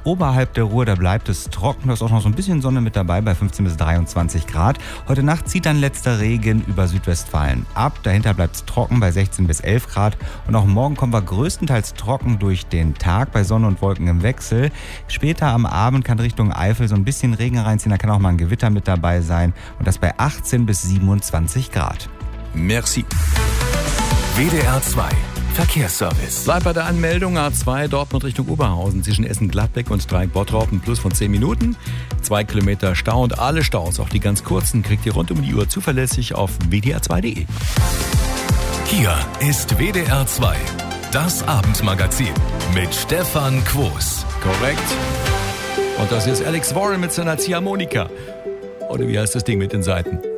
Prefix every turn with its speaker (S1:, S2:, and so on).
S1: oberhalb der Ruhr, da bleibt es trocken. Da ist auch noch so ein bisschen Sonne mit dabei bei 15 bis 23 Grad. Heute Nacht zieht dann letzter Regen über Südwestfalen ab. Dahinter bleibt es trocken bei 16 bis 11 Grad. Und auch morgen kommen wir größtenteils trocken durch den Tag bei Sonne und Wolken im Wechsel. Später am Abend kann Richtung Eifel so ein bisschen Regen reinziehen. Da kann auch mal ein Gewitter mit dabei sein. Und das bei 18 bis 27 Grad.
S2: Merci. WDR 2 Verkehrsservice.
S3: Bleibt bei der Anmeldung A2 Dortmund Richtung Oberhausen zwischen Essen-Gladbeck und Dreieck-Bottrop ein Plus von 10 Minuten. 2 Kilometer Stau und alle Staus, auch die ganz kurzen, kriegt ihr rund um die Uhr zuverlässig auf wdr2.de.
S2: Hier ist WDR 2, das Abendmagazin mit Stefan Quos.
S3: Korrekt. Und das ist Alex Warren mit seiner Ziehharmonika. Oder wie heißt das Ding mit den Seiten?